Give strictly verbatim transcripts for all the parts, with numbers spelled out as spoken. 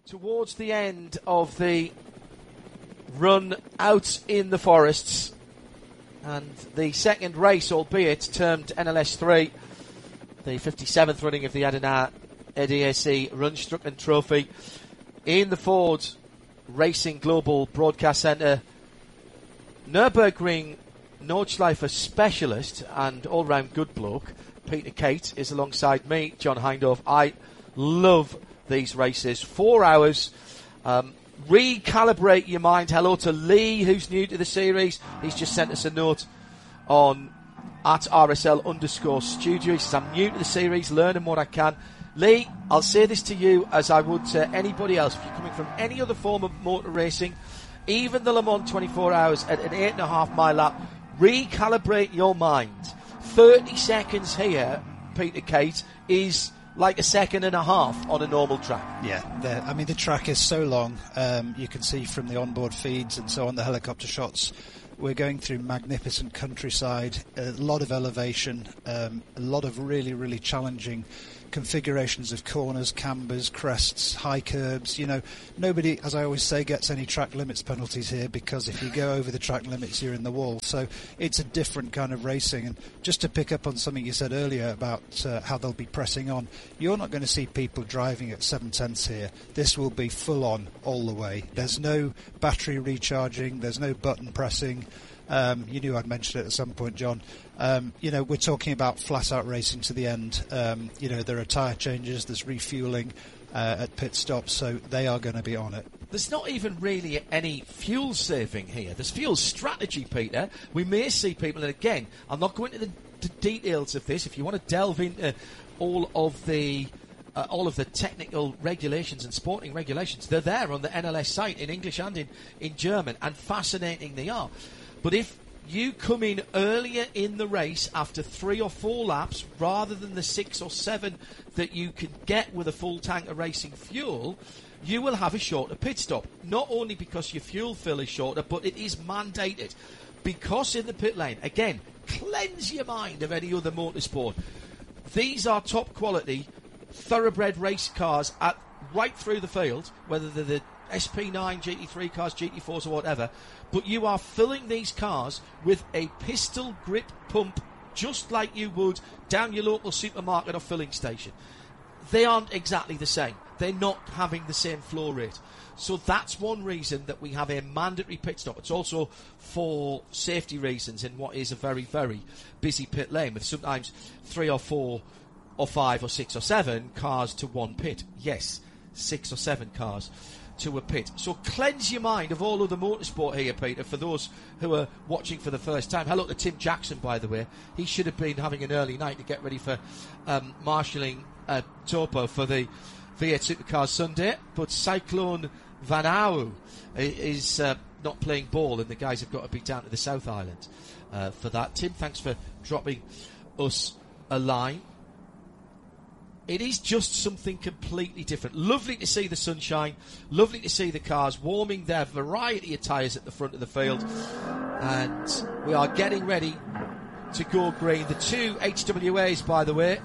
Towards the end of the run out in the forests, and the second race, albeit termed N L S three, the fifty-seventh running of the Adana A D A C Rundstrecken Trophy in the Ford Racing Global Broadcast Centre. Nürburgring Nordschleife specialist and all-round good bloke Peter Kate is alongside me, John Hindhaugh. I love these races. Four hours. Um, recalibrate your mind. Hello to Lee, who's new to the series. He's just sent us a note on at R S L underscore studio. He says, I'm new to the series, learning what I can. Lee, I'll say this to you as I would to anybody else. If you're coming from any other form of motor racing, even the Le Mans twenty-four hours at an eight and a half mile lap, recalibrate your mind. thirty seconds here, Peter Kate, is like a second and a half on a normal track. Yeah, I mean, the track is so long. Um, you can see from the onboard feeds and so on, the helicopter shots. We're going through magnificent countryside, a lot of elevation, um, a lot of really, really challenging configurations of corners, cambers, crests, high curbs. You know, nobody, as I always say, gets any track limits penalties here, because if you go over the track limits, you're in the wall. So it's a different kind of racing. And just to pick up on something you said earlier about uh, how they'll be pressing on, you're not going to see people driving at seven tenths here. This will be full on all the way. There's no battery recharging, there's no button pressing. Um, you knew I'd mention it at some point, John. Um, you know, we're talking about flat-out racing to the end. Um, you know, there are tyre changes, there's refuelling uh, at pit stops, so they are going to be on it. There's not even really any fuel saving here. There's fuel strategy, Peter. We may see people, and again, I'm not going into the, the details of this. If you want to delve into all of the uh, all of the technical regulations and sporting regulations, they're there on the N L S site in English and in, in German, and fascinating they are. But if you come in earlier in the race after three or four laps rather than the six or seven that you can get with a full tank of racing fuel, you will have a shorter pit stop. Not only because your fuel fill is shorter, but it is mandated. Because in the pit lane, again, cleanse your mind of any other motorsport. These are top quality, thoroughbred race cars at right through the field, whether they're the S P nine, G T three cars, G T fours or whatever, but you are filling these cars with a pistol grip pump just like you would down your local supermarket or filling station. They aren't exactly the same. They're not having the same flow rate. So that's one reason that we have a mandatory pit stop. It's also for safety reasons in what is a very, very busy pit lane with sometimes three or four or five or six or seven cars to one pit. Yes, six or seven cars to a pit. So cleanse your mind of all other motorsport here, Peter, for those who are watching for the first time. Hello to Tim Jackson, by the way. He should have been having an early night to get ready for um, marshalling uh, Topo for the V eight Supercars Sunday, but Cyclone Van Au is uh, not playing ball, and the guys have got to be down to the South Island uh, for that. Tim, thanks for dropping us a line. It is just something completely different. Lovely to see the sunshine. Lovely to see the cars warming their variety of tyres at the front of the field. And we are getting ready to go green. The two H W As, by the way,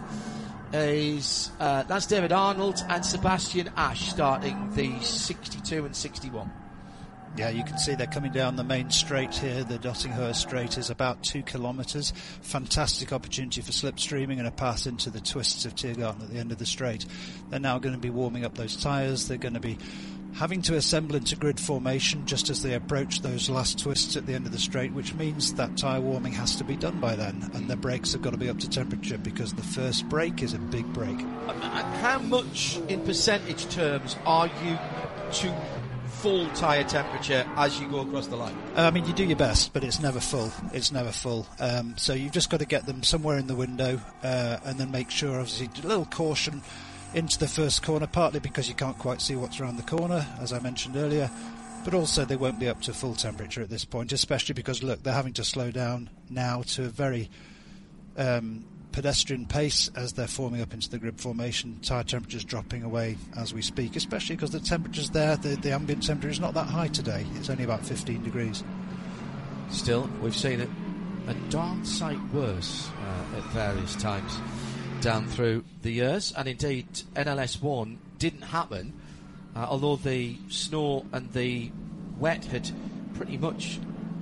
is uh, that's David Arnold and Sebastian Ash starting the sixty-two and sixty-one. Yeah, you can see they're coming down the main straight here. The Dottinghur Straight is about two kilometres. Fantastic opportunity for slipstreaming and a pass into the twists of Tiergarten at the end of the straight. They're now going to be warming up those tyres. They're going to be having to assemble into grid formation just as they approach those last twists at the end of the straight, which means that tyre warming has to be done by then, and their brakes have got to be up to temperature because the first brake is a big brake. How much in percentage terms are you to full tyre temperature as you go across the line? Uh, I mean, you do your best, but it's never full. It's never full. Um, so you've just got to get them somewhere in the window uh, and then make sure, obviously, a little caution into the first corner, partly because you can't quite see what's around the corner, as I mentioned earlier, but also they won't be up to full temperature at this point, especially because, look, they're having to slow down now to a very um, pedestrian pace as they're forming up into the grid formation. Tyre temperature's dropping away as we speak, especially because the temperature's there, the, the ambient temperature is not that high today. It's only about fifteen degrees. Still, we've seen it a darn sight worse uh, at various times down through the years, and indeed N L S one didn't happen uh, although the snow and the wet had pretty much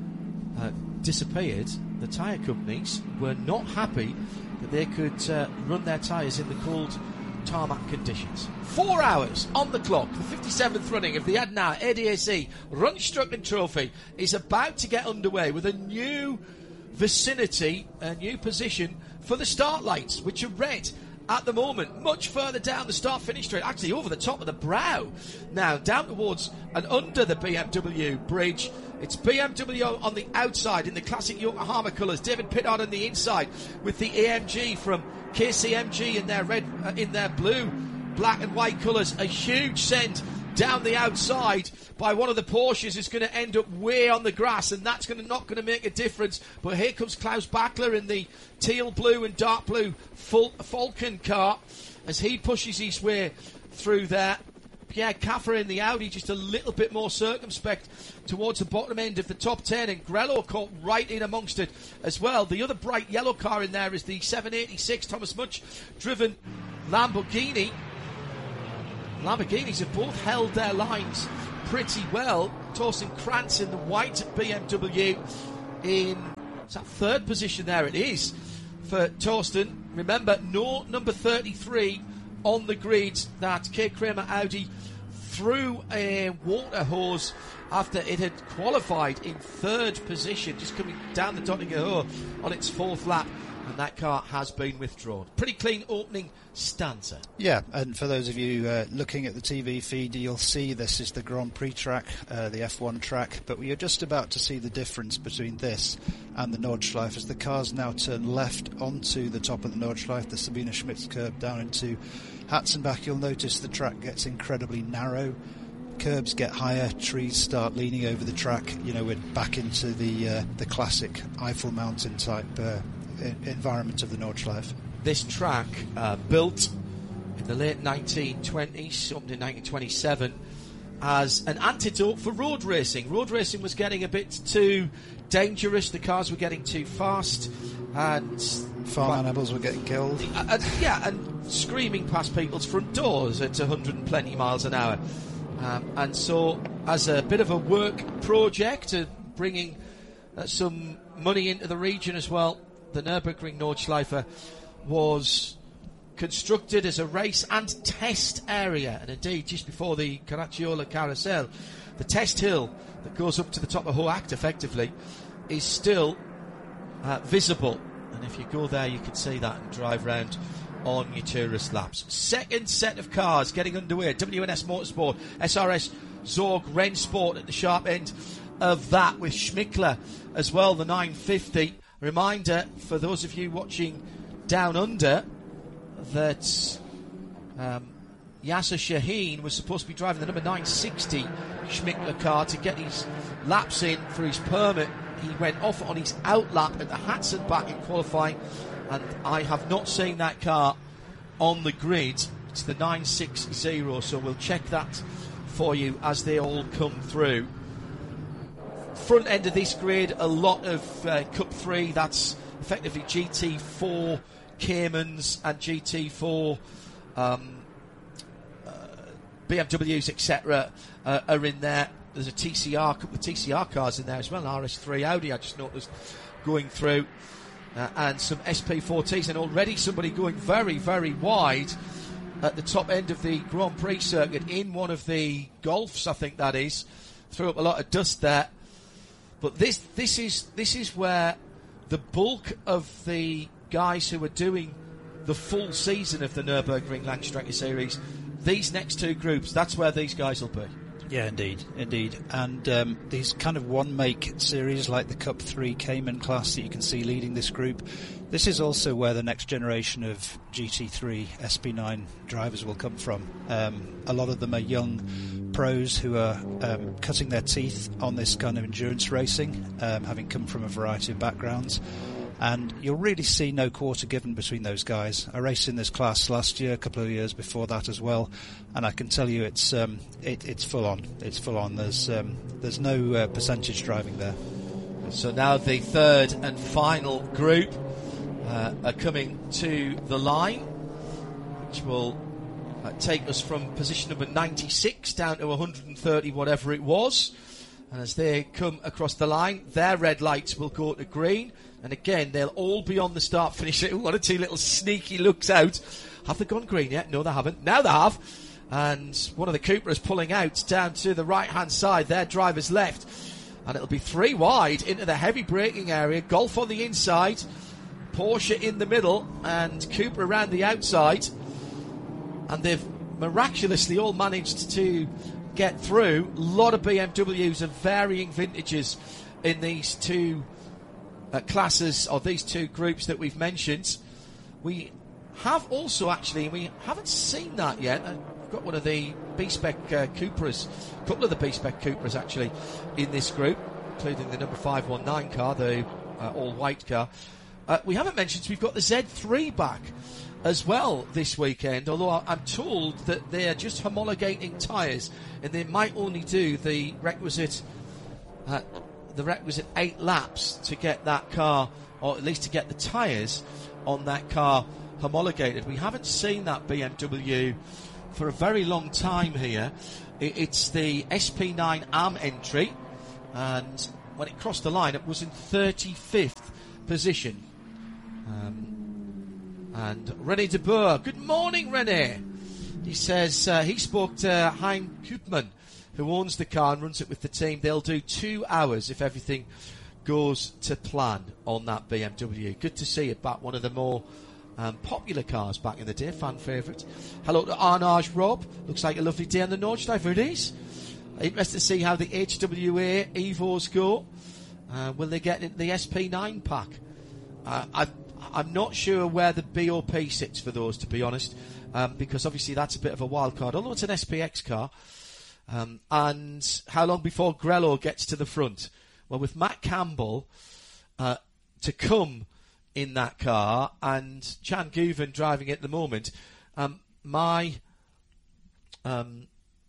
uh, disappeared, the tyre companies were not happy that they could uh, run their tyres in the cold tarmac conditions. Four hours on the clock. The fifty-seventh running of the Adna A D A C Rundstrecken Trophy is about to get underway with a new vicinity, a new position for the start lights, which are red at the moment, much further down the start-finish straight, actually over the top of the brow. Now, down towards and under the B M W bridge, it's B M W on the outside in the classic Yokohama colours, David Pittard on the inside with the A M G from K C M G in their red, uh, in their blue, black and white colours. A huge send down the outside by one of the Porsches is going to end up way on the grass, and that's going to not going to make a difference. But here comes Klaus Bachler in the teal blue and dark blue Fal- Falcon car as he pushes his way through there. Pierre Caffer in the Audi just a little bit more circumspect towards the bottom end of the top ten, and Grello caught right in amongst it as well. The other bright yellow car in there is the seven eighty-six Thomas Much driven Lamborghini. Lamborghinis have both held their lines pretty well. Torsten Krantz in the white B M W in is that third position there. It is for Torsten. Remember, no number thirty-three on the grid. That K. Kramer Audi threw a water hose after it had qualified in third position, just coming down the Dottinger on its fourth lap, and that car has been withdrawn. Pretty clean opening stanza. Yeah, and for those of you uh, looking at the T V feed, you'll see this is the Grand Prix track, uh, the F one track, but we are just about to see the difference between this and the Nordschleife as the cars now turn left onto the top of the Nordschleife, the Sabine Schmitz curb down into Hatzenbach. You'll notice the track gets incredibly narrow, curbs get higher, trees start leaning over the track. You know, we're back into the uh, the classic Eiffel Mountain type uh, environment of the Nordschleife. This track, uh, built in the late nineteen twenties, up to nineteen twenty-seven, as an antidote for road racing. Road racing was getting a bit too dangerous, the cars were getting too fast, and farm well, animals were getting killed. Uh, uh, yeah, and screaming past people's front doors at one hundred twenty miles an hour. Um, and so, as a bit of a work project, uh, bringing uh, some money into the region as well, the Nürburgring Nordschleife was constructed as a race and test area, and indeed just before the Caracciola Carousel, the test hill that goes up to the top of Hoacht effectively is still uh, visible, and if you go there you can see that and drive round on your tourist laps. Second set of cars getting underway. W N S Motorsport, S R S Zorg Rennsport at the sharp end of that, with Schmickler as well, the nine fifty. Reminder for those of you watching down under that um, Yasser Shaheen was supposed to be driving the number nine sixty Schmickler car to get his laps in for his permit. He went off on his outlap at the Hatzenbach in qualifying, and I have not seen that car on the grid. It's the nine sixty, so we'll check that for you as they all come through. Front end of this grid, a lot of uh, Cup three, that's effectively G T four Caymans and G T four um, uh, B M Ws, et cetera, uh, are in there. There's a T C R, a couple of T C R cars in there as well, an R S three Audi I just noticed going through, uh, and some S P four Ts, and already somebody going very, very wide at the top end of the Grand Prix circuit in one of the Golfs, I think that is. Threw up a lot of dust there. But this this is this is where the bulk of the guys who are doing the full season of the Nürburgring Langstrecke Series, these next two groups, that's where these guys will be. Yeah, indeed, indeed. And um, these kind of one-make series like the Cup three Cayman class that you can see leading this group, this is also where the next generation of G T three S P nine drivers will come from. Um, a lot of them are young pros who are um, cutting their teeth on this kind of endurance racing, um, having come from a variety of backgrounds. And you'll really see no quarter given between those guys. I raced in this class last year, a couple of years before that as well, and I can tell you it's um, it, it's full on. It's full on. There's um, there's no uh, percentage driving there. So now the third and final group uh, are coming to the line, which will uh, take us from position number ninety-six down to one hundred thirty, whatever it was. And as they come across the line, their red lights will go to green. And again, they'll all be on the start-finish. One or two little sneaky looks out. Have they gone green yet? No, they haven't. Now they have. And one of the Cupras pulling out down to the right-hand side. Their driver's left. And it'll be three wide into the heavy braking area. Golf on the inside. Porsche in the middle. And Cupra around the outside. And they've miraculously all managed to get through. A lot of B M Ws of varying vintages in these two uh, classes, or these two groups that we've mentioned. We have also actually, we haven't seen that yet. I've got one of the B-Spec uh, Cupras, a couple of the B-Spec Cupras actually in this group, including the number five one nine car, the uh, all-white car. Uh, we haven't mentioned we've got the Z three back as well this weekend, although I'm told that they're just homologating tyres and they might only do the requisite uh, the requisite eight laps to get that car, or at least to get the tyres on that car homologated. We haven't seen that B M W for a very long time here. It's the S P nine A M entry, and when it crossed the line it was in thirty-fifth position. Um, And René de Boer. Good morning, René. He says uh, he spoke to Hein Koopman, who owns the car and runs it with the team. They'll do two hours if everything goes to plan on that B M W. Good to see it back. One of the more um, popular cars back in the day. Fan favourite. Hello to Arnage Rob. Looks like a lovely day on the Nordschleife it is. Interested to see how the H W A Evos go. Uh, will they get into the S P nine pack? Uh, I I'm not sure where the B O P sits for those, to be honest, um, because obviously that's a bit of a wild card, although it's an S P X car. Um, and how long before Grello gets to the front? Well, with Matt Campbell uh, to come in that car and Chan Guven driving it at the moment, um, my um,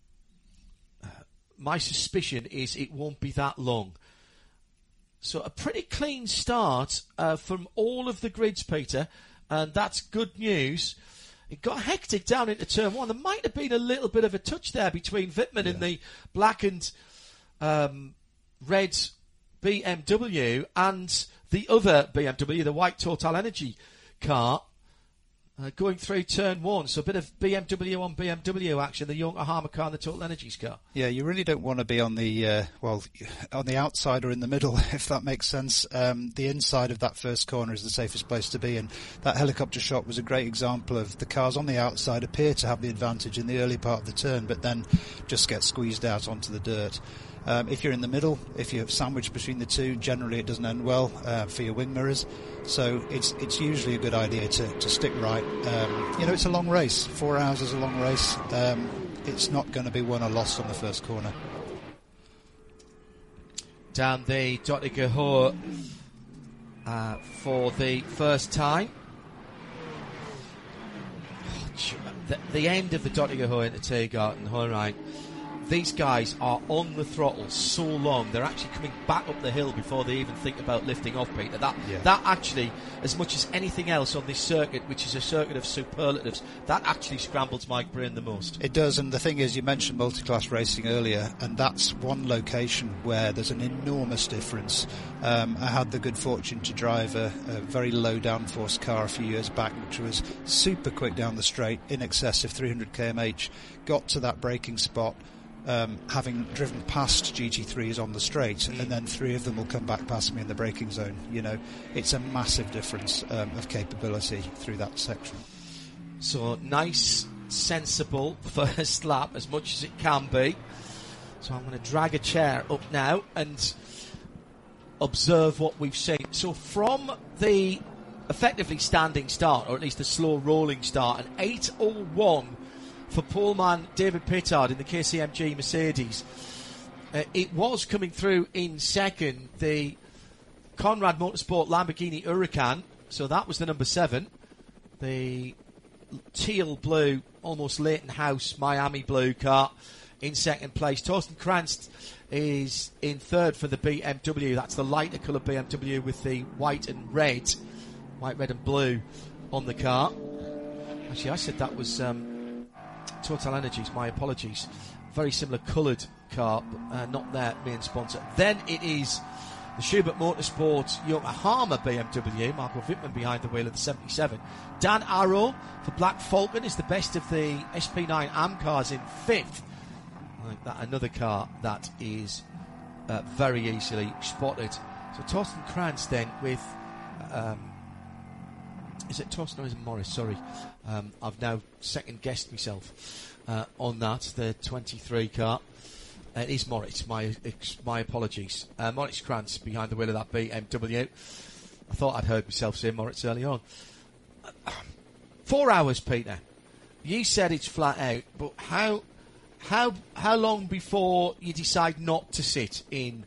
my suspicion is it won't be that long. So a pretty clean start uh, from all of the grids, Peter, and that's good news. It got hectic down into turn one. There might have been a little bit of a touch there between Wittmann yeah. and the black and um, red B M W and the other B M W, the white Total Energy car, uh, going through turn one. So a bit of B M W on B M W action, the Yokohama car and the Total Energies car. Yeah, you really don't want to be on the, uh, well, on the outside or in the middle, if that makes sense. Um, the inside of that first corner is the safest place to be, and that helicopter shot was a great example of the cars on the outside appear to have the advantage in the early part of the turn, but then just get squeezed out onto the dirt. Um, if you're in the middle, if you're sandwiched between the two, generally it doesn't end well uh, for your wing mirrors. So it's it's usually a good idea to, to stick right. Um, you know, it's a long race. Four hours is a long race. Um, it's not going to be won or lost on the first corner. Down the Dottinger uh, for the first time. The, the end of the Dottinger into Tiergarten, all right. These guys are on the throttle so long, they're actually coming back up the hill before they even think about lifting off, Peter. That yeah. that actually, as much as anything else on this circuit, which is a circuit of superlatives, that actually scrambles my brain the most. It does, and the thing is, you mentioned multi-class racing earlier, and that's one location where there's an enormous difference. Um, I had the good fortune to drive a, a very low downforce car a few years back, which was super quick down the straight, in excess of three hundred kilometres per hour, got to that braking spot, Um, having driven past G T threes on the straight, mm. and then three of them will come back past me in the braking zone. You know, it's a massive difference um, of capability through that section. So nice, sensible first lap, as much as it can be. So I'm going to drag a chair up now and observe what we've seen. So from the effectively standing start, or at least the slow rolling start, an eight oh one for poleman David Pittard in the K C M G Mercedes. Uh, it was coming through in second, the Conrad Motorsport Lamborghini Huracan, so that was the number seven. The teal blue, almost Leighton House Miami blue car in second place. Torsten Kranz is in third for the B M W. That's the lighter colour B M W with the white and red, white, red and blue on the car. Actually, I said that was... Um, Total Energies, my apologies. Very similar coloured car, but, uh, not their main sponsor. Then it is the Schubert Motorsport Yokohama B M W, Marco Wittmann behind the wheel of the seventy-seven. Dan Arrow for Black Falcon is the best of the S P nine A M cars in fifth. Like that, another car that is uh, very easily spotted. So Torsten Kranz then with, um, is it Torsten or is it Morris? Sorry, um, I've now second guessed myself uh, on that. The twenty-three car. Uh, it is Moritz, my ex- my apologies. Uh, Moritz Kranz behind the wheel of that B M W. I thought I'd heard myself say Moritz early on. Uh, four hours, Peter. You said it's flat out, but how how how long before you decide not to sit in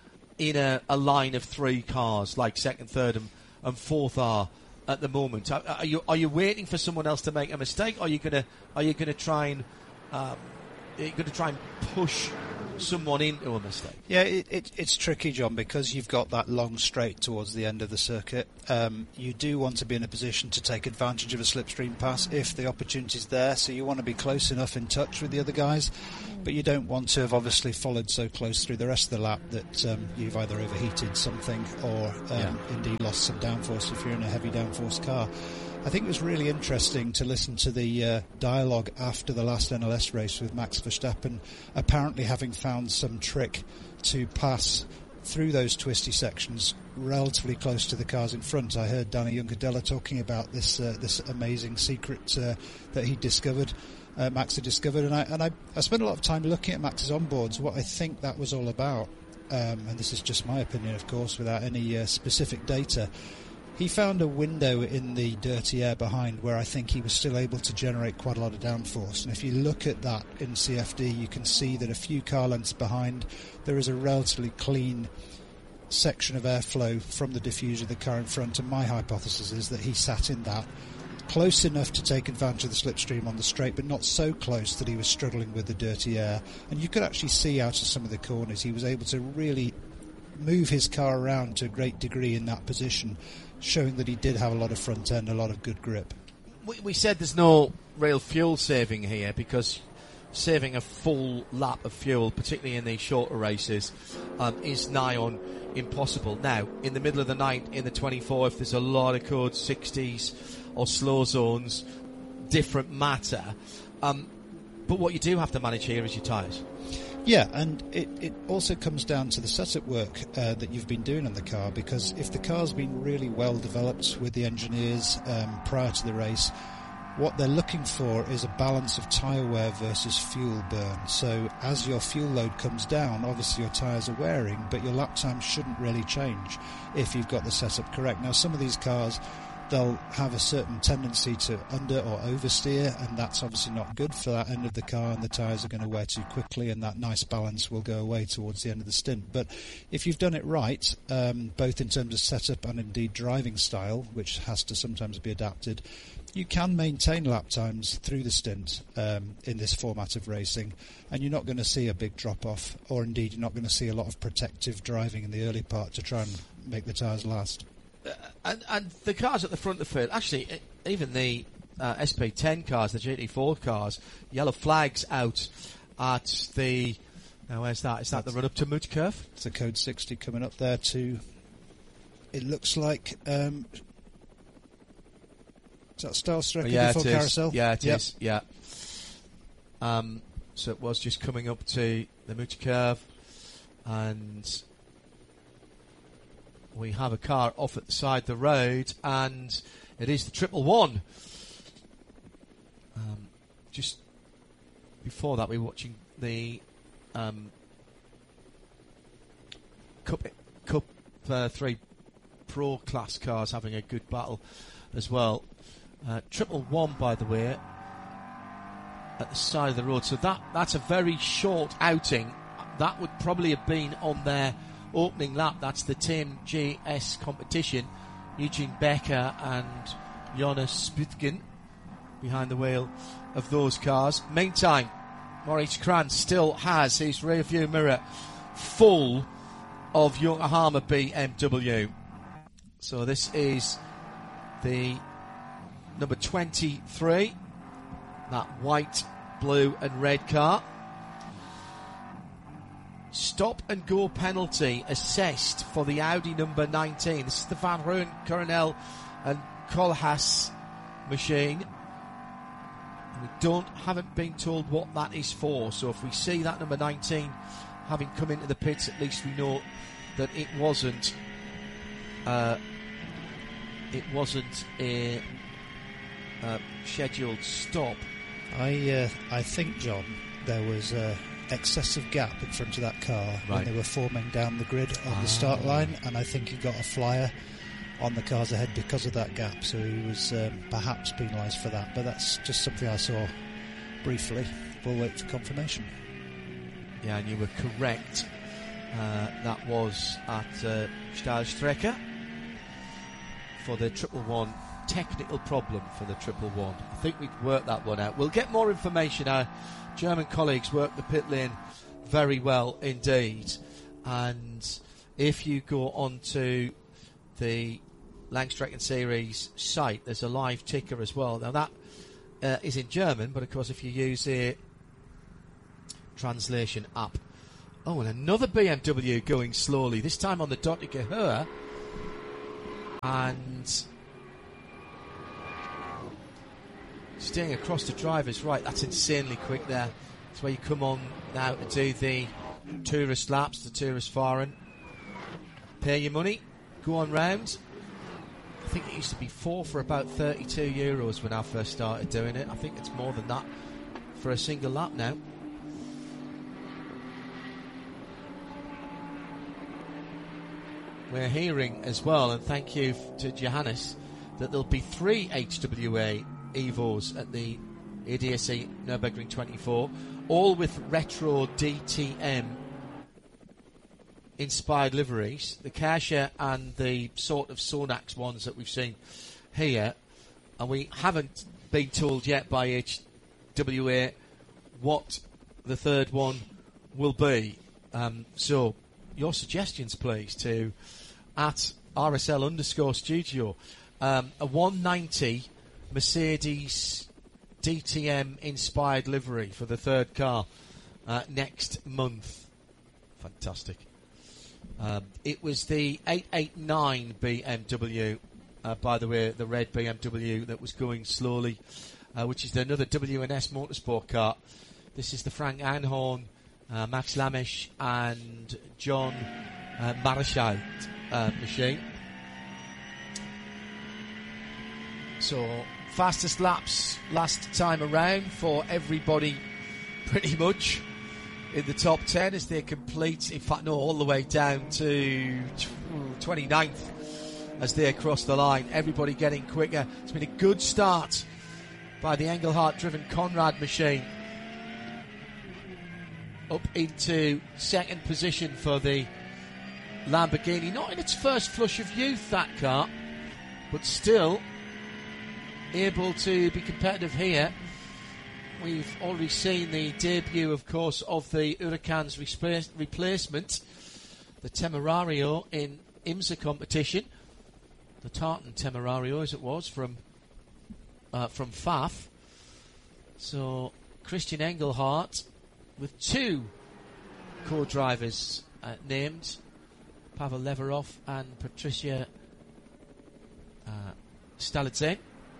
in a, a line of three cars like second, third, and, and fourth are at the moment? Are, are you are you waiting for someone else to make a mistake? Or are you gonna are you gonna try and um, are you gonna try and push someone into a mistake? Yeah, it, it, it's tricky, John, because you've got that long straight towards the end of the circuit. Um, you do want to be in a position to take advantage of a slipstream pass if the opportunity's there, so you want to be close enough in touch with the other guys, but you don't want to have obviously followed so close through the rest of the lap that um, you've either overheated something or um, yeah. indeed lost some downforce if you're in a heavy downforce car. I think it was really interesting to listen to the uh, dialogue after the last N L S race with Max Verstappen, apparently having found some trick to pass through those twisty sections relatively close to the cars in front. I heard Danny Juncadella talking about this uh, this amazing secret uh, that he discovered, uh, Max had discovered, and I and I, I spent a lot of time looking at Max's onboards, what I think that was all about, um, and this is just my opinion, of course, without any uh, specific data. He found a window in the dirty air behind where I think he was still able to generate quite a lot of downforce. And if you look at that in C F D, you can see that a few car lengths behind, there is a relatively clean section of airflow from the diffuser of the car in front. And my hypothesis is that he sat in that close enough to take advantage of the slipstream on the straight, but not so close that he was struggling with the dirty air. And you could actually see out of some of the corners, he was able to really move his car around to a great degree in that position, showing that he did have a lot of front end, a lot of good grip. We, we said there's no real fuel saving here because saving a full lap of fuel, particularly in these shorter races, um, is nigh on impossible. Now, in the middle of the night, in the twenty-four, if there's a lot of code sixties or slow zones, different matter. Um, but what you do have to manage here is your tyres. Yeah, and it, it also comes down to the setup work uh, that you've been doing on the car, because if the car's been really well developed with the engineers um, prior to the race, what they're looking for is a balance of tyre wear versus fuel burn. So as your fuel load comes down, obviously your tyres are wearing, but your lap time shouldn't really change if you've got the setup correct. Now, some of these cars, they'll have a certain tendency to under or oversteer, and that's obviously not good for that end of the car, and the tyres are going to wear too quickly, and that nice balance will go away towards the end of the stint. But if you've done it right, um, both in terms of setup and indeed driving style, which has to sometimes be adapted, you can maintain lap times through the stint um, in this format of racing, and you're not going to see a big drop-off, or indeed you're not going to see a lot of protective driving in the early part to try and make the tyres last. Uh, and, and the cars at the front of the field, actually, uh, even the uh, S P ten cars, the G T four cars, yellow flags out at the. Now, where's that? Is that the run up to Mootkerf? It's a code sixty coming up there to. It looks like. Um, is that Stylestrecker oh, yeah, before it is. Carousel? Yeah, it yep. is. Yeah. Um, so it was just coming up to the Mootkerf, and we have a car off at the side of the road, and it is the triple one. Um, just before that, we were watching the um, Cup Cup uh, three Pro class cars having a good battle as well. Uh, triple one, by the way, at the side of the road. So that that's a very short outing. That would probably have been on their opening lap. That's the Team G S competition. Eugene Becker and Jonas Spütgen behind the wheel of those cars. Meantime, Moritz Kranz still has his rear view mirror full of Yokohama B M W. So this is the number twenty-three, that white blue and red car. Stop and go penalty assessed for the Audi number nineteen. This is the Van Rooyen, Coronel and Koolhaas machine. We don't haven't been told what that is for, so if we see that number nineteen having come into the pits, at least we know that it wasn't uh, it wasn't a uh, scheduled stop. I uh, I think, John, there was a excessive gap in front of that car right. when they were forming down the grid on ah. the start line, and I think he got a flyer on the cars ahead because of that gap, so he was um, perhaps penalised for that, but that's just something I saw briefly. We'll wait for confirmation. Yeah, and you were correct. Uh, that was at uh, Stahlstrecke for the triple one. Technical problem for the triple one. I think we've worked that one out. We'll get more information. Our German colleagues work the pit lane very well indeed. And if you go onto the Langstrecken Series site, there's a live ticker as well. Now that uh, is in German, but of course if you use a translation app. Oh, and another B M W going slowly, this time on the Dottinger Höhe. And staying across the driver's right, that's insanely quick there. That's where you come on now to do the tourist laps, the tourist fahren. Pay your money, go on round. I think it used to be four for about thirty-two euros when I first started doing it. I think it's more than that for a single lap now. We're hearing as well, and thank you to Johannes, that there'll be three H W A Evos at the A D A C Nürburgring twenty-four, all with retro D T M inspired liveries, the Kasia and the sort of Sonax ones that we've seen here, and we haven't been told yet by H W A what the third one will be. Um, so your suggestions, please, to at R S L underscore studio. Um, a one ninety Mercedes D T M inspired livery for the third car uh, next month. Fantastic. Um, it was the eight eighty-nine B M W, uh, by the way, the red B M W that was going slowly, uh, which is another W N S Motorsport car. This is the Frank Einhorn, uh, Max Lamesch and John uh, Marischal uh, machine. So, fastest laps last time around for everybody pretty much in the top ten as they complete, in fact no, all the way down to twenty-ninth as they cross the line. Everybody getting quicker. It's been a good start by the Engelhardt driven Conrad machine. Up into second position for the Lamborghini. Not in its first flush of youth, that car, but still able to be competitive here. We've already seen the debut, of course, of the Huracan's resp- replacement, the Temerario in IMSA competition, the Tartan Temerario as it was from uh, from F A F. So Christian Engelhardt with two co-drivers uh, named, Pavel Leverov and Patricia uh, Stalitzen.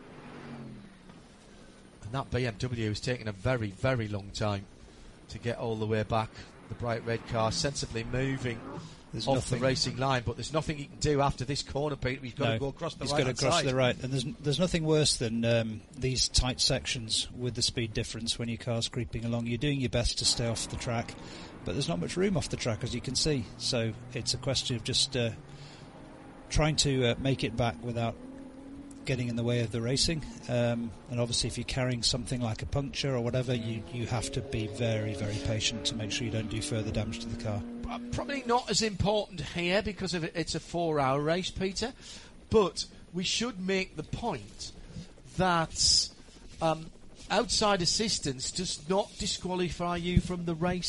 And that B M W has taken a very, very long time to get all the way back. The bright red car sensibly moving there's off nothing. the racing line, but there's nothing he can do after this corner, Peter. He's got no, to go across the right He's got to cross side. to the right, and there's there's nothing worse than um, these tight sections with the speed difference when your car's creeping along. You're doing your best to stay off the track, but there's not much room off the track, as you can see. So it's a question of just uh, trying to uh, make it back without getting in the way of the racing. Um, and obviously, if you're carrying something like a puncture or whatever, you, you have to be very, very patient to make sure you don't do further damage to the car. Probably not as important here because of it, it's a four-hour race, Peter. But we should make the point that um, outside assistance does not disqualify you from the race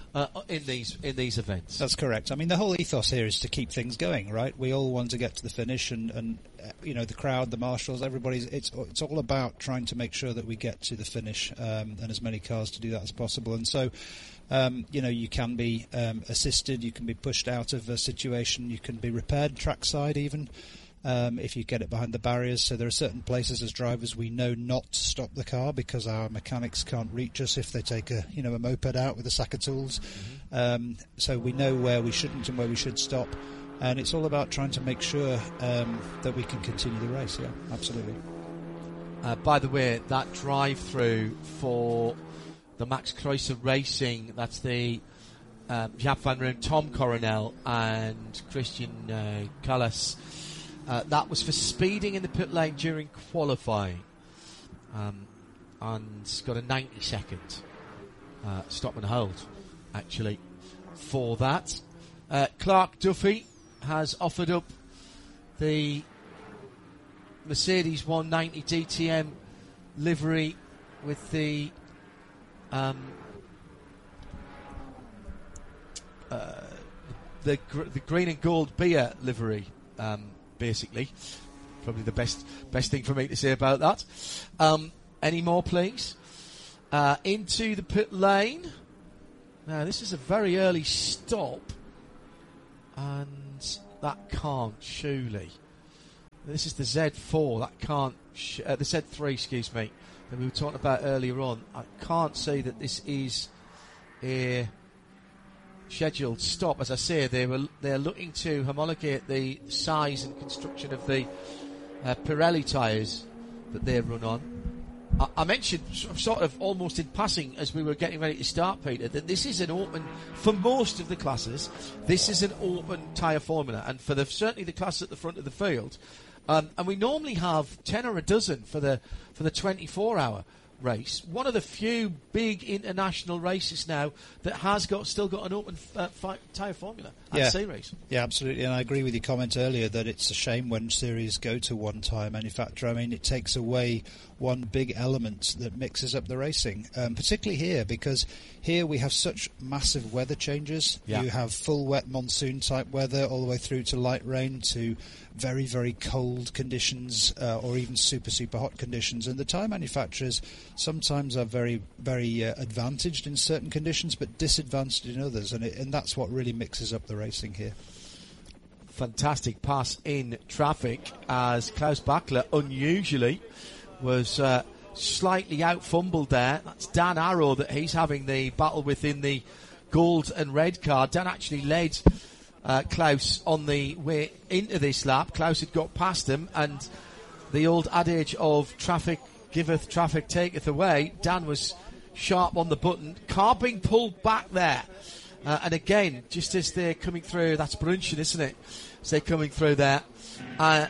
uh, in these in these events. That's correct. I mean, the whole ethos here is to keep things going, right? We all want to get to the finish, and, and uh, you know, the crowd, the marshals, everybody's. It's it's all about trying to make sure that we get to the finish, um, and as many cars to do that as possible. And so, um, you know, you can be um, assisted, you can be pushed out of a situation, you can be repaired trackside even. Um, if you get it behind the barriers. So there are certain places as drivers we know not to stop the car because our mechanics can't reach us if they take a you know a moped out with a sack of tools. Mm-hmm. Um, so we know where we shouldn't and where we should stop, and it's all about trying to make sure um, that we can continue the race. Yeah, absolutely. Uh, by the way, that drive-through for the Max Kreuzer Racing, that's the um, Jaap van Room, Tom Coronel and Christian uh, Callas. Uh, that was for speeding in the pit lane during qualifying, um, and got a ninety second uh, stop and hold, actually, for that. Uh, Clark Duffy has offered up the Mercedes one ninety D T M livery with the um, uh, the, gr- the green and gold beer livery. Um, Basically, probably the best best thing for me to say about that. Um, any more, please? Uh, into the pit lane. Now, this is a very early stop, and that can't surely. This is the Z four. That can't. Sh- uh, the Z three, excuse me, that we were talking about earlier on. I can't say that this is a scheduled stop. As I say, they were they're looking to homologate the size and construction of the uh, Pirelli tyres that they run on. I, I mentioned sort of almost in passing as we were getting ready to start, Peter, that this is an open, for most of the classes, this is an open tyre formula, and for the certainly the class at the front of the field, um, and we normally have ten or a dozen for the for the twenty-four hour race. One of the few big international races now that has got still got an open uh, fi- tyre formula at yeah. C race. Yeah, absolutely. And I agree with your comment earlier that it's a shame when series go to one tyre manufacturer. I mean, it takes away one big element that mixes up the racing, um, particularly here, because here we have such massive weather changes. Yeah. You have full wet monsoon type weather all the way through to light rain to very, very cold conditions uh, or even super, super hot conditions. And the tyre manufacturers sometimes are very, very uh, advantaged in certain conditions but disadvantaged in others. And, it, and that's what really mixes up the racing here. Fantastic pass in traffic as Klaus Bachler unusually was uh, slightly out fumbled there. That's Dan Arrow that he's having the battle with in the gold and red car. Dan actually led uh, Klaus on the way into this lap. Klaus had got past him, and the old adage of traffic giveth, traffic taketh away. Dan was sharp on the button. Car being pulled back there. Uh, and again, just as they're coming through, that's Brunchen, isn't it? As they're coming through there. Uh,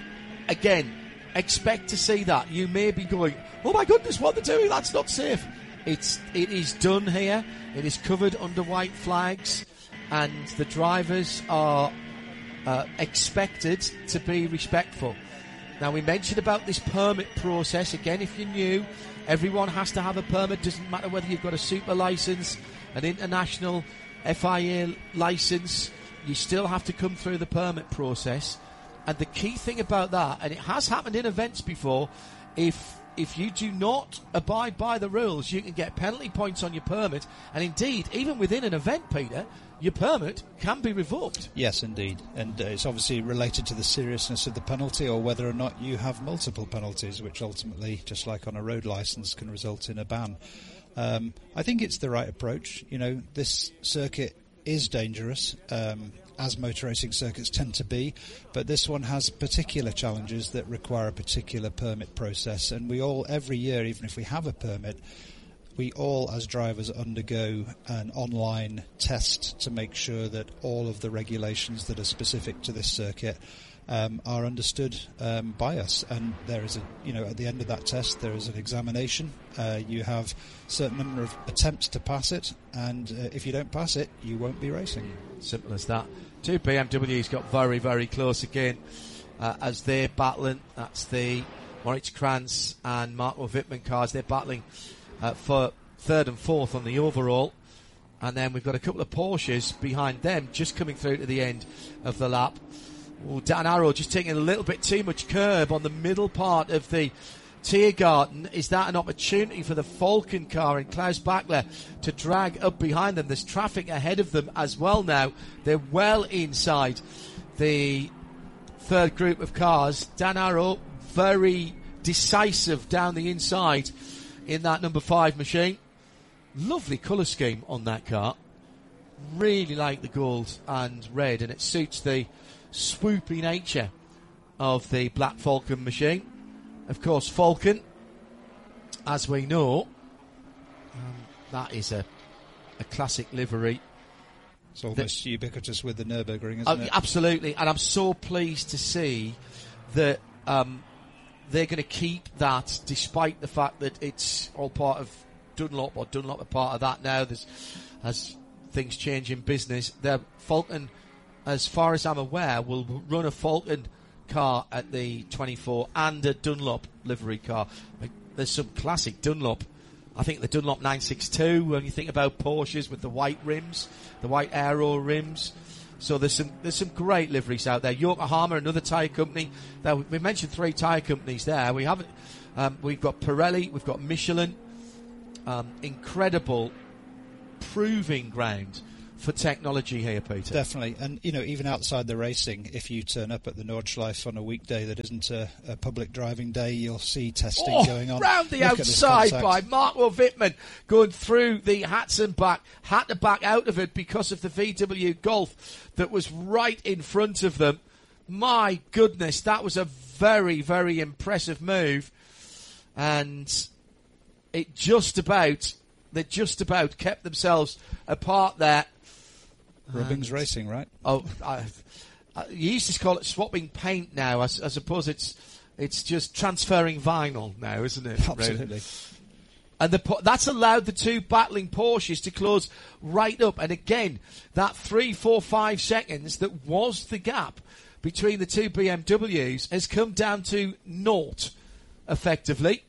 again, expect to see that. You may be going, oh my goodness, what they're doing, that's not safe. It's, it is done here. It is covered under white flags, and the drivers are uh, expected to be respectful. Now, we mentioned about this permit process. Again, if you're new, everyone has to have a permit. Doesn't matter whether you've got a super licence, an international F I A licence, you still have to come through the permit process. And the key thing about that, and it has happened in events before, if if you do not abide by the rules, you can get penalty points on your permit. And indeed, even within an event, Peter, your permit can be revoked. Yes, indeed. And uh, it's obviously related to the seriousness of the penalty or whether or not you have multiple penalties, which ultimately, just like on a road licence, can result in a ban. Um, I think it's the right approach. You know, this circuit is dangerous, um, as motor racing circuits tend to be, but this one has particular challenges that require a particular permit process, and we all, every year, even if we have a permit, we all as drivers undergo an online test to make sure that all of the regulations that are specific to this circuit um, are understood um, by us. And there is a, you know, at the end of that test there is an examination. Uh, you have a certain number of attempts to pass it, and uh, if you don't pass it, you won't be racing. Simple as that. Two B M Ws got very, very close again uh, as they're battling. That's the Moritz Kranz and Marco Wittmann cars. They're battling uh, for third and fourth on the overall. And then we've got a couple of Porsches behind them just coming through to the end of the lap. Oh, Dan Arrow just taking a little bit too much curb on the middle part of the Tiergarten. Is that an opportunity for the Falcon car and Klaus Bachler to drag up behind them? There's traffic ahead of them as well now. They're well inside the third group of cars. Dan Arrow very decisive down the inside in that number five machine. Lovely colour scheme on that car. Really like the gold and red, and it suits the swoopy nature of the Black Falcon machine. Of course, Falcon, as we know, um, that is a, a classic livery. It's almost that, ubiquitous with the Nürburgring, isn't uh, it? Absolutely, and I'm so pleased to see that um, they're going to keep that, despite the fact that it's all part of Dunlop, or Dunlop are part of that now. There's, as things change in business, their Falcon, as far as I'm aware, will run a Falcon car at the twenty-four and a Dunlop livery car. Like, there's some classic Dunlop. I think the Dunlop nine sixty-two, when you think about Porsches with the white rims, the white aero rims. So there's some there's some great liveries out there. Yokohama, another tyre company. Now, we mentioned three tyre companies there. We haven't. Um, we've got Pirelli, we've got Michelin. Um, incredible proving ground for technology here, Peter. Definitely. And, you know, even outside the racing, if you turn up at the Nordschleife on a weekday that isn't a, a public driving day, you'll see testing oh, going on. Round the Look outside by Marco Wittmann, going through the hats and back, had to back out of it because of the V W Golf that was right in front of them. My goodness, that was a very, very impressive move. And it just about, they just about kept themselves apart there. Rubbings Racing, right? Oh, I, I, you used to call it swapping paint now. I, I suppose it's it's just transferring vinyl now, isn't it? Absolutely. Really? And the, that's allowed the two battling Porsches to close right up. And again, that three, four, five seconds that was the gap between the two B M Ws has come down to naught, effectively.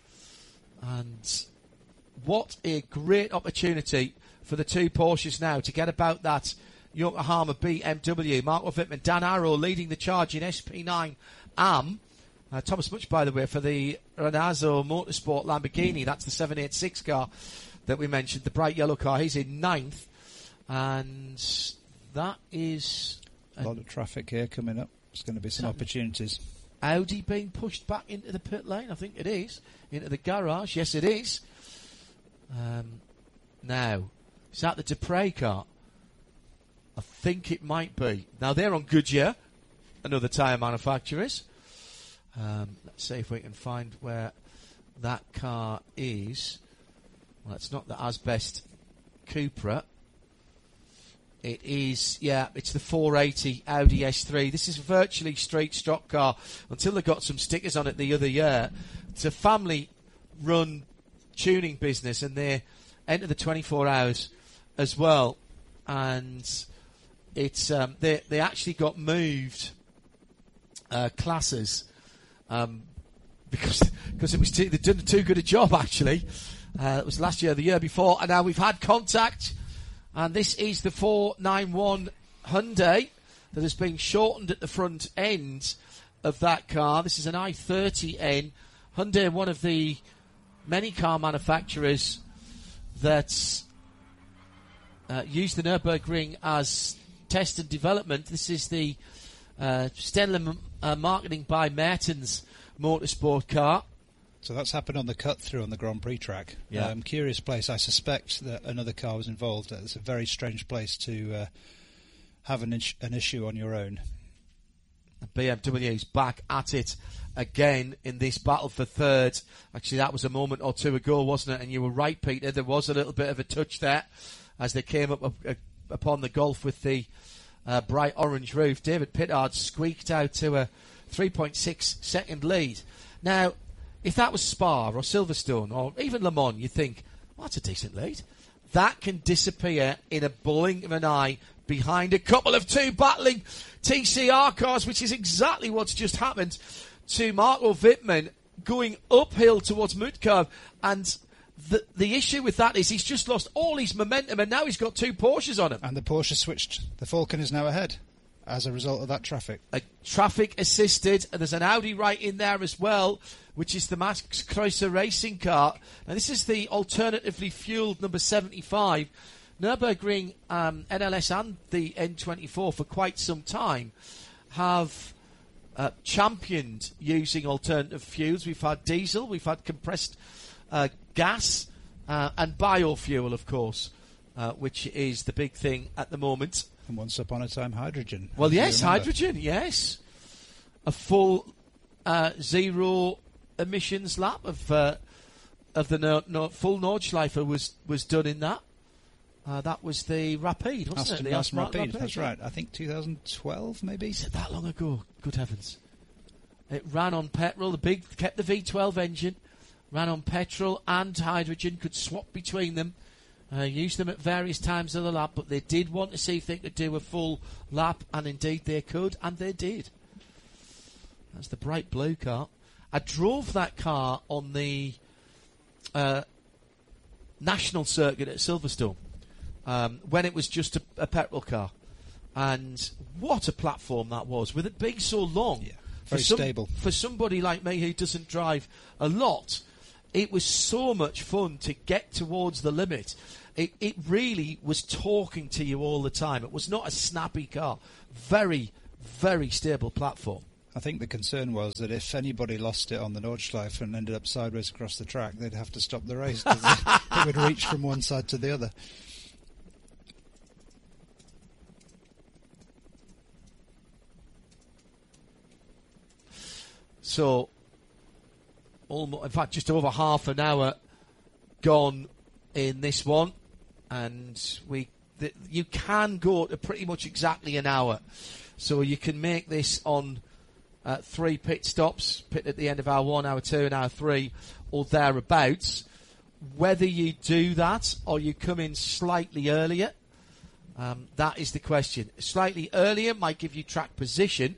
And what a great opportunity for the two Porsches now to get about that Yokohama B M W. Marco Wittmann, Dan Arrow leading the charge in S P nine A M. Uh, Thomas Much, by the way, for the Renazzo Motorsport Lamborghini. That's the seven eighty-six car that we mentioned, the bright yellow car. He's in ninth. And that is... A lot of traffic here coming up. There's going to be some opportunities. Audi being pushed back into the pit lane? I think it is. Into the garage? Yes, it is. Um, now... Is that the Dupre car? I think it might be. Now, they're on Goodyear, another tyre manufacturers. Um, let's see if we can find where that car is. Well, it's not the Asbest Cupra. It is, yeah, it's the four eighty Audi S three. This is virtually straight stock car until they got some stickers on it the other year. It's a family-run tuning business, and they enter the twenty-four hours as well, and it's um, they they actually got moved uh, classes um, because because it was too, they'd done too good a job actually. Uh, it was last year, the year before, and now we've had contact, and this is the four ninety-one Hyundai that has been shortened at the front end of that car. This is an i thirty N Hyundai, one of the many car manufacturers that's Uh, use the Nürburgring as test and development. This is the uh, Stenler uh, Marketing by Mertens Motorsport car. So that's happened on the cut through on the Grand Prix track. Yeah. Um, curious place. I suspect that another car was involved. It's a very strange place to uh, have an, is- an issue on your own. B M W's back at it again in this battle for third. Actually, that was a moment or two ago, wasn't it? And you were right, Peter. There was a little bit of a touch there as they came up, up, up upon the Golf with the uh, bright orange roof. David Pittard squeaked out to a three point six second lead. Now, if that was Spa or Silverstone or even Le Mans, you think, well, that's a decent lead. That can disappear in a blink of an eye behind a couple of two battling T C R cars, which is exactly what's just happened to Marco Wittmann going uphill towards Mutkarv. And the the issue with that is he's just lost all his momentum, and now he's got two Porsches on him. And the Porsche switched. The Falcon is now ahead as a result of that traffic. A traffic assisted, and there's an Audi right in there as well, which is the Max Kreuzer racing car. Now this is the alternatively fueled number seventy-five. Nürburgring, um, N L S and the N twenty-four for quite some time have uh, championed using alternative fuels. We've had diesel, we've had compressed uh, gas, uh, and biofuel, of course, uh, which is the big thing at the moment. And once upon a time, hydrogen. Well, yes, hydrogen, yes. A full uh, zero emissions lap of uh, of the no, no, full Nordschleife was, was done in that. Uh, that was the Rapide, wasn't Aston it? The Martin Rapide, Rapide, that's right. I think two thousand twelve, maybe? Is it that long ago? Good heavens. It ran on petrol, the big, kept the V twelve engine, ran on petrol and hydrogen, could swap between them, uh, use them at various times of the lap, but they did want to see if they could do a full lap, and indeed they could, and they did. That's the bright blue car. I drove that car on the uh, national circuit at Silverstone. Um, when it was just a, a petrol car. And what a platform that was, with it being so long. Yeah, very for some, stable. For somebody like me who doesn't drive a lot, it was so much fun to get towards the limit. It, it really was talking to you all the time. It was not a snappy car. Very, very stable platform. I think the concern was that if anybody lost it on the Nordschleife and ended up sideways across the track, they'd have to stop the race because it, it would reach from one side to the other. So, almost, in fact, just over half an hour gone in this one, and we the, you can go to pretty much exactly an hour. So you can make this on uh, three pit stops, pit at the end of hour one, hour two, and hour three, or thereabouts. Whether you do that or you come in slightly earlier, um, that is the question. Slightly earlier might give you track position.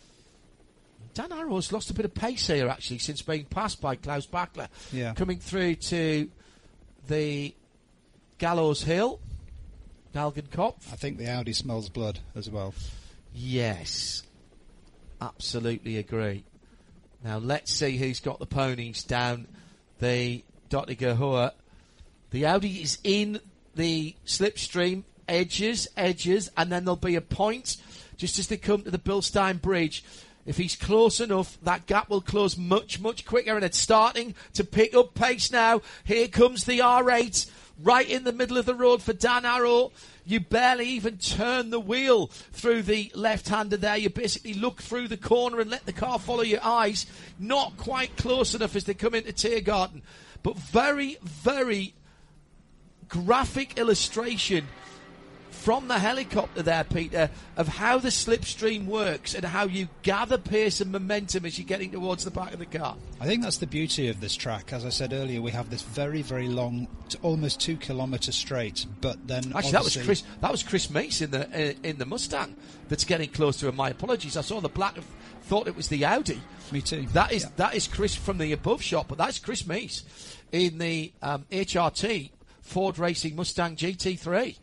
Dan Arrow's lost a bit of pace here, actually, since being passed by Klaus Bachler. Yeah. Coming through to the Gallows Hill, Dalgenkopf. I think the Audi smells blood as well. Yes. Absolutely agree. Now, let's see who's got the ponies down the Dottinger Hohe. The Audi is in the slipstream, edges, edges, and then there'll be a point just as they come to the Bilstein Bridge. If he's close enough, that gap will close much, much quicker, and it's starting to pick up pace now. Here comes the R eight, right in the middle of the road for Dan Arrow. You barely even turn the wheel through the left-hander there. You basically look through the corner and let the car follow your eyes. Not quite close enough as they come into Tiergarten. But very, very graphic illustration from the helicopter there, Peter, of how the slipstream works and how you gather pace and momentum as you're getting towards the back of the car. I think that's the beauty of this track. As I said earlier, we have this very, very long, t- almost two kilometre straight, but then Actually, that was Chris That was Chris Mace in the uh, in the Mustang that's getting close to him. My apologies. I saw the black, thought it was the Audi. Me too. That is yeah. that is Chris from the above shot, but that's Chris Mace in the um, H R T Ford Racing Mustang G T three.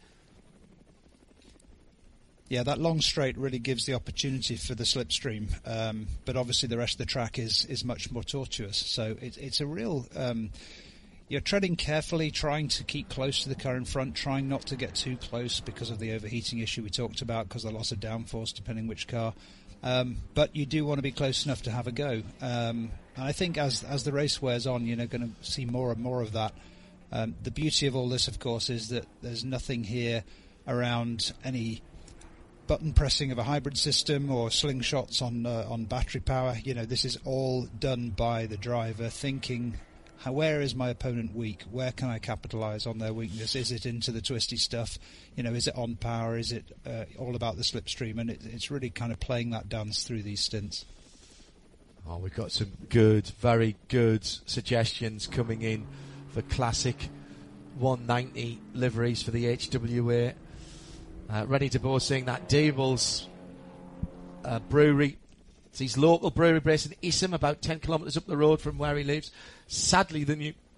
Yeah, that long straight really gives the opportunity for the slipstream, um, but obviously the rest of the track is, is much more tortuous. So it, it's a real... Um, you're treading carefully, trying to keep close to the car in front, trying not to get too close because of the overheating issue we talked about, because of the loss of downforce, depending which car. Um, but you do want to be close enough to have a go. Um, and I think as as the race wears on, you're going to see more and more of that. Um, the beauty of all this, of course, is that there's nothing here around any button pressing of a hybrid system or slingshots on uh, on battery power. You know, this is all done by the driver thinking, how, where is my opponent weak? Where can I capitalise on their weakness? Is it into the twisty stuff? You know, is it on power? Is it uh, all about the slipstream? And it, it's really kind of playing that dance through these stints. Oh, we've got some good, very good suggestions coming in for classic one ninety liveries for the H W A. Uh, Rennie de Boer saying that Dable's uh, brewery, it's his local brewery based in Issam, about ten kilometres up the road from where he lives. Sadly, the new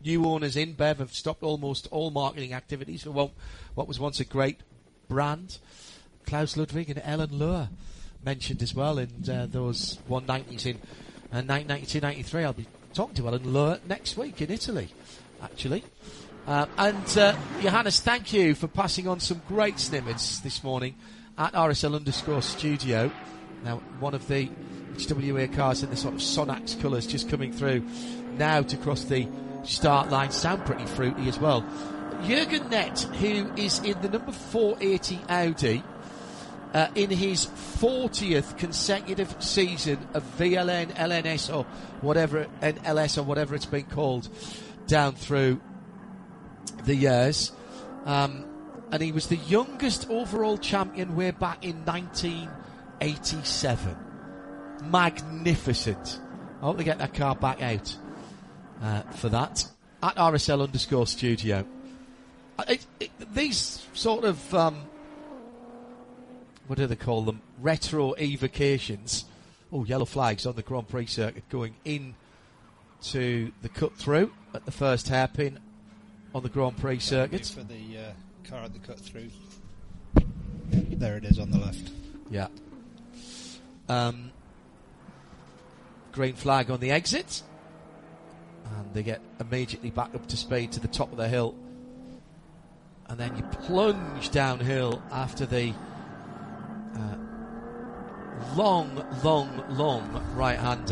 new owners in Bev have stopped almost all marketing activities for what, what was once a great brand. Klaus Ludwig and Ellen Lohr mentioned as well in uh, those one nineties in uh, nineteen ninety-two ninety-three. I'll be talking to Ellen Lohr next week in Italy, actually. Uh, and uh, Johannes, thank you for passing on some great snippets this morning at R S L underscore studio. Now, one of the H W A cars in the sort of Sonax colours just coming through now to cross the start line. Sound pretty fruity as well. Jürgen Nett, who is in the number four eighty Audi, uh, in his fortieth consecutive season of V L N, L N S or whatever, N L S or whatever it's been called, down through the years. Um, and he was the youngest overall champion way back in nineteen eighty-seven. Magnificent. I hope they get that car back out uh, for that. At R S L underscore studio. It, it, these sort of, um, what do they call them? Retro evocations. Oh, yellow flags on the Grand Prix circuit going in to the cut through at the first hairpin on the Grand Prix circuit. For the uh, car at the cut through. There it is on the left. Yeah. Um, green flag on the exit. And they get immediately back up to speed to the top of the hill. And then you plunge downhill after the uh, long, long, long right-hander.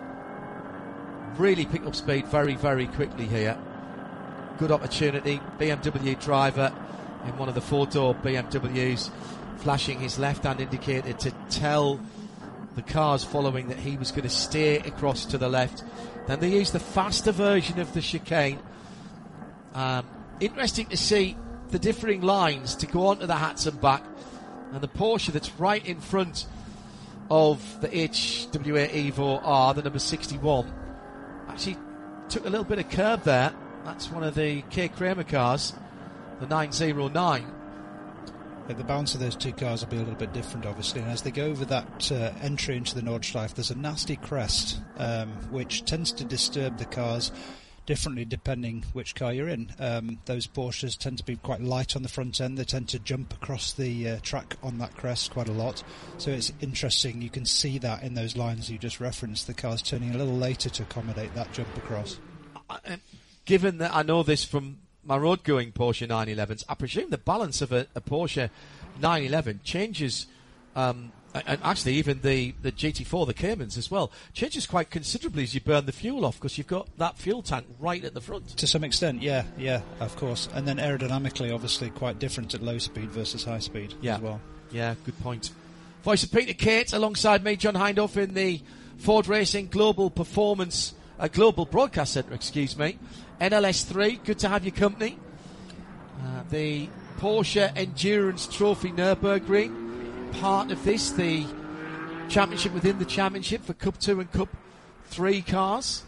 Really pick up speed very, very quickly here. Good opportunity. B M W driver in one of the four-door B M Ws flashing his left-hand indicator to tell the cars following that he was going to steer across to the left. Then they use the faster version of the chicane. Um, interesting to see the differing lines to go onto the Hats and back, and the Porsche that's right in front of the H W A Evo R, the number sixty-one, actually took a little bit of curb there. That's one of the K. Kramer cars, the nine oh nine. Yeah, the balance of those two cars will be a little bit different, obviously, and as they go over that uh, entry into the Nordschleife, there's a nasty crest um, which tends to disturb the cars differently depending which car you're in. Um, those Porsches tend to be quite light on the front end. They tend to jump across the uh, track on that crest quite a lot. So it's interesting. You can see that in those lines you just referenced. The car's turning a little later to accommodate that jump across. Uh, given that I know this from my road-going Porsche nine elevens, I presume the balance of a, a Porsche nine eleven changes, um, and actually even the, the G T four, the Caymans as well, changes quite considerably as you burn the fuel off, because you've got that fuel tank right at the front. To some extent, yeah, yeah, of course. And then aerodynamically, obviously, quite different at low speed versus high speed yeah. as well. Yeah, good point. Voice of Peter Kate, alongside me, John Hindhaugh, in the Ford Racing Global Performance, uh, Global Broadcast Centre, excuse me. N L S three, good to have your company. Uh, the Porsche Endurance Trophy Nürburgring, part of this, the championship within the championship for Cup two and Cup three cars.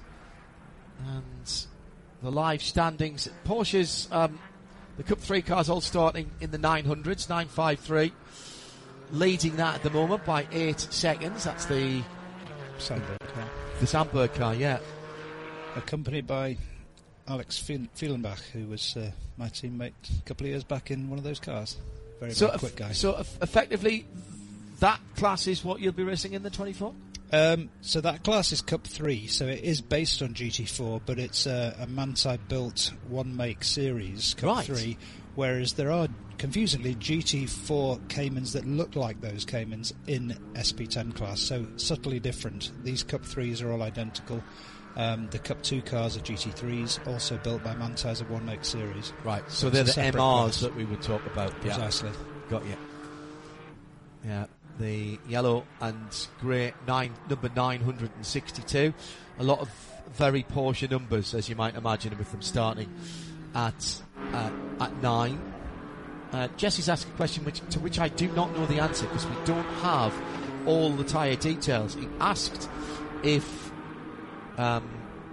And the live standings, Porsche's, um, the Cup three cars all starting in the nine hundreds, nine fifty-three. Leading that at the moment by eight seconds. That's the Sandberg car. The Sandberg car, yeah. Accompanied by Alex Fielenbach, who was uh, my teammate a couple of years back in one of those cars. Very, so very quick guy. So eff- effectively, that class is what you'll be racing in the twenty-four? Um, so that class is Cup three, so it is based on G T four, but it's a, a Manthey-built one-make series, Cup right. three, whereas there are, confusingly, G T four Caymans that look like those Caymans in S P ten class, so subtly different. These Cup threes are all identical. Um, the Cup two cars are G T threes, also built by Manthey as a one-make series. Right, so, so they're the M Rs class. that we would talk about. Precisely. Yeah. Got you. Yeah, the yellow and grey nine, number nine sixty-two. A lot of very Porsche numbers, as you might imagine, with them starting at uh, at nine. Uh, Jesse's asked a question which, to which I do not know the answer, because we don't have all the tyre details. He asked if um,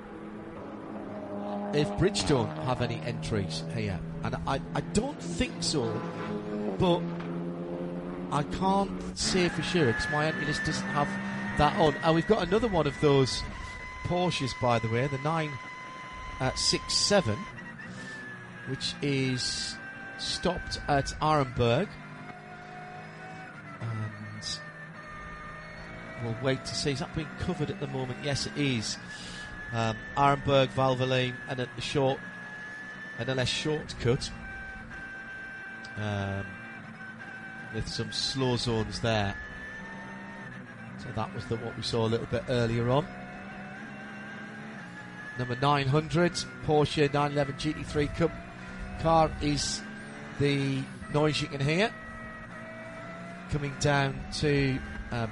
if Bridgestone have any entries here, and I, I don't think so, but I can't say for sure because my entry list doesn't have that on. And we've got another one of those Porsches, by the way, the nine uh, six seven, which is stopped at Arenberg. And we'll wait to see. Is that being covered at the moment? Yes, it is. Um, Arenberg, Valvoline, and at the short, and a less shortcut. Um, with some slow zones there. So that was the, what we saw a little bit earlier on. Number nine hundred, Porsche nine eleven G T three Cup car is the noise you can hear. Coming down to... Um,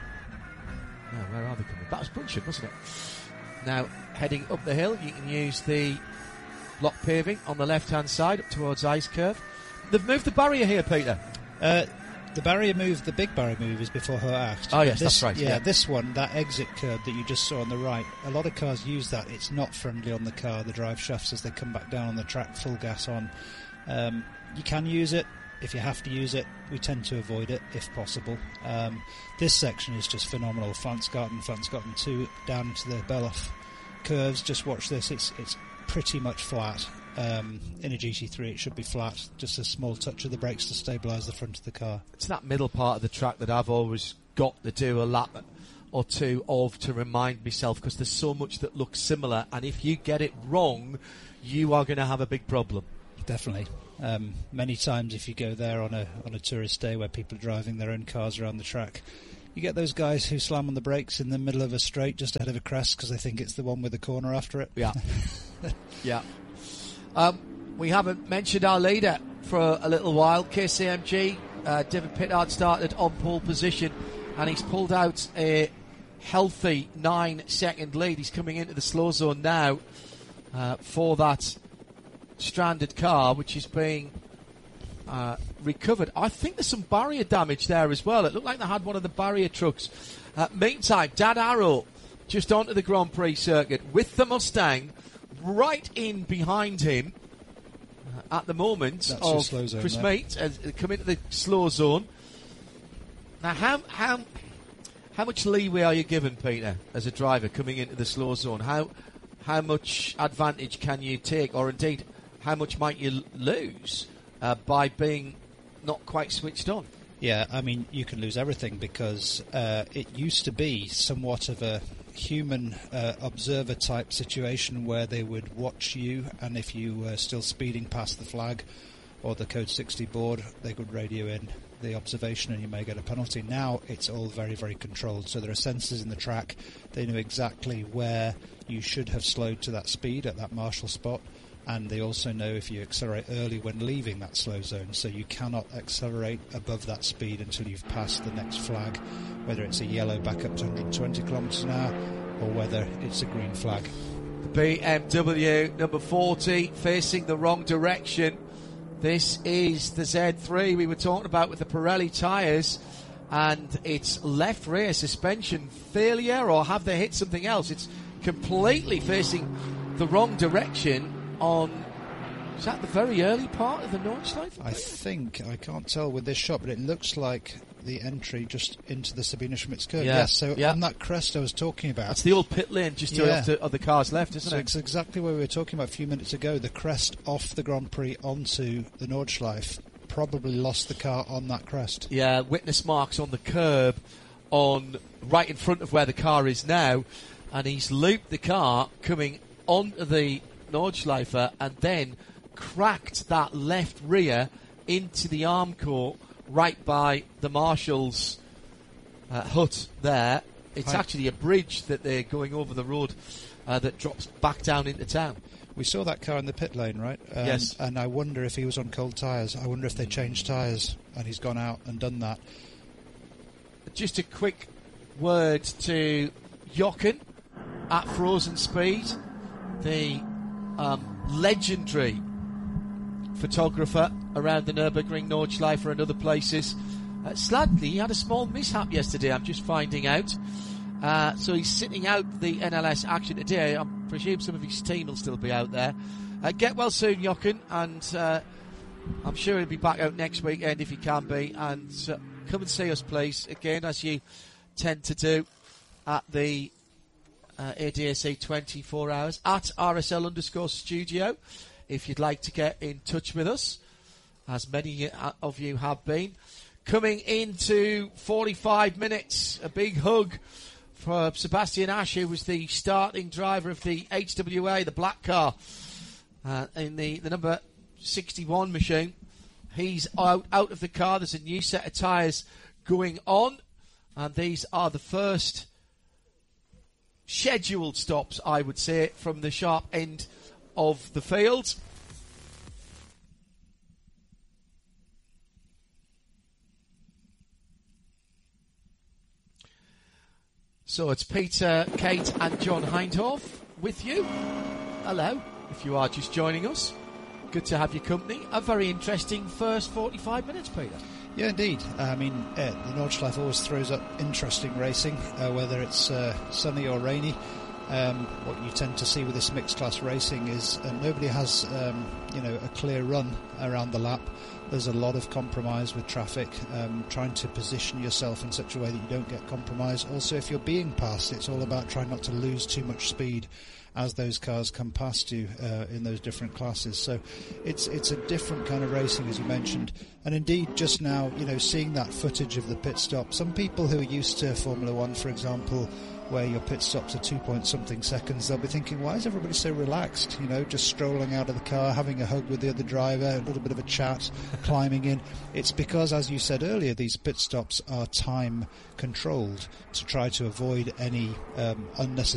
no, where are they coming? That was Brunsham, wasn't it? Now, heading up the hill, you can use the block paving on the left-hand side up towards Ice Curve. They've moved the barrier here, Peter. Uh, the barrier move, the big barrier move is before her act. Oh, yes, this, that's right. Yeah, yeah, this one, that exit curb that you just saw on the right, a lot of cars use that. It's not friendly on the car, the drive shafts, as they come back down on the track, full gas on. Um, you can use it. If you have to use it, we tend to avoid it if possible. Um, this section is just phenomenal. Fansgarten, Fansgarten two, down to the Beloff curves. Just watch this. It's it's pretty much flat. Um, in a G T three, it should be flat. Just a small touch of the brakes to stabilise the front of the car. It's that middle part of the track that I've always got to do a lap or two of to remind myself, because there's so much that looks similar, and if you get it wrong, you are going to have a big problem. Definitely. Um, many times if you go there on a on a tourist day where people are driving their own cars around the track, you get those guys who slam on the brakes in the middle of a straight just ahead of a crest because they think it's the one with the corner after it. Yeah. yeah. Um, we haven't mentioned our leader for a little while, K C M G. Uh, David Pittard started on pole position, and he's pulled out a healthy nine-second lead. He's coming into the slow zone now uh, for that stranded car, which is being uh, recovered. I think there's some barrier damage there as well. It looked like they had one of the barrier trucks. Uh, meantime, Dan Arrow just onto the Grand Prix circuit with the Mustang right in behind him uh, at the moment. That's of slow zone Chris there. Mate has come into the slow zone. Now, how how how much leeway are you given, Peter, as a driver coming into the slow zone? How how much advantage can you take, or indeed, how much might you l- lose uh, by being not quite switched on? Yeah, I mean, you can lose everything because uh, it used to be somewhat of a human uh, observer type situation where they would watch you, and if you were still speeding past the flag or the code sixty board, they could radio in the observation and you may get a penalty. Now it's all very, very controlled. So there are sensors in the track. They know exactly where you should have slowed to that speed at that marshal spot. And they also know if you accelerate early when leaving that slow zone, so you cannot accelerate above that speed until you've passed the next flag, whether it's a yellow back up to one hundred twenty kilometres an hour or whether it's a green flag. The B M W number forty facing the wrong direction. This is the Z three we were talking about with the Pirelli tyres, and it's left rear suspension failure, or have they hit something else? It's completely facing the wrong direction. On is that the very early part of the Nordschleife? I think, I can't tell with this shot, but it looks like the entry just into the Sabine Schmitz curve. Yeah, Yes, so yeah. on that crest I was talking about. That's the old pit lane just to Yeah. off the other cars left, isn't So it? it's exactly where we were talking about a few minutes ago. The crest off the Grand Prix onto the Nordschleife probably lost the car on that crest. Yeah, witness marks on the curb on right in front of where the car is now, and he's looped the car coming onto the Nordschleife and then cracked that left rear into the arm court right by the marshal's uh, hut there. It's Hi. actually a bridge that they're going over the road uh, that drops back down into town. We saw that car in the pit lane, right? Um, Yes. And I wonder if he was on cold tyres. I wonder if they changed tyres and he's gone out and done that. Just a quick word to Jochen at Frozen Speed, the um, legendary photographer around the Nürburgring, Nordschleife and other places. Uh, Sladley had a small mishap yesterday, I'm just finding out. Uh, so he's sitting out the N L S action today. I presume some of his team will still be out there. Uh, get well soon, Jochen, and uh, I'm sure he'll be back out next weekend if he can be. And uh, come and see us, please, again, as you tend to do at the uh, A D A C twenty-four hours, at R S L underscore studio, if you'd like to get in touch with us, as many of you have been. Coming into forty-five minutes, a big hug for Sebastian Ash, who was the starting driver of the H W A, the black car, uh, in the, the number sixty-one machine. He's out, out of the car. There's a new set of tyres going on, and these are the first scheduled stops, I would say, from the sharp end of the field. So it's Peter, Kate and John Hindhaugh with you. Hello, if you are just joining us. Good to have your company. A very interesting first forty-five minutes, Peter. Yeah, indeed. I mean, uh, the Nordschleife always throws up interesting racing, uh, whether it's uh, sunny or rainy. Um, what you tend to see with this mixed class racing is uh, nobody has, um, you know, a clear run around the lap. There's a lot of compromise with traffic, um, trying to position yourself in such a way that you don't get compromised. Also, if you're being passed, it's all about trying not to lose too much speed as those cars come past you uh, in those different classes. So it's it's a different kind of racing, as you mentioned. And indeed, just now, you know, seeing that footage of the pit stop, some people who are used to Formula One, for example, where your pit stops are two point something seconds, they'll be thinking, why is everybody so relaxed? You know, just strolling out of the car, having a hug with the other driver, a little bit of a chat, climbing in. It's because, as you said earlier, these pit stops are time controlled to try to avoid any um, unnecessary